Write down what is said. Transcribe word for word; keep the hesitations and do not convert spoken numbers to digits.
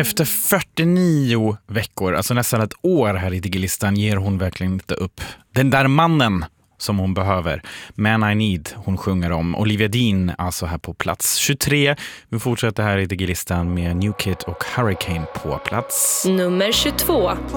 Efter fyrtionio veckor, alltså nästan ett år här i Diggillistan, ger hon verkligen inte upp. Den där mannen som hon behöver. Man I Need, hon sjunger om. Olivia Dean, alltså här på plats tjugotre. Vi fortsätter här i Diggillistan med New Kid och Hurricane på plats nummer tjugotvå.